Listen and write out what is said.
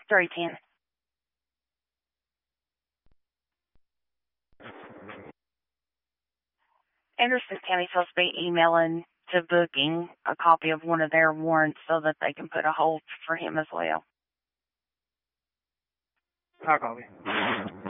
310. Anderson County's supposed to be emailing to booking a copy of one of their warrants so that they can put a hold for him as well. I'll copy.